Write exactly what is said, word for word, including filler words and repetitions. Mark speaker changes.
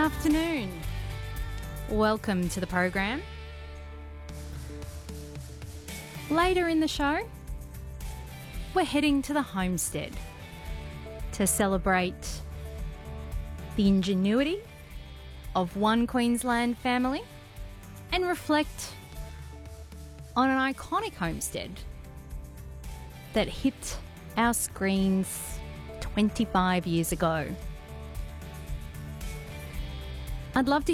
Speaker 1: afternoon. Welcome to the program. Later in the show, we're heading to the homestead to celebrate the ingenuity of one Queensland family and reflect on an iconic homestead that hit our screens twenty-five years ago. I'd love to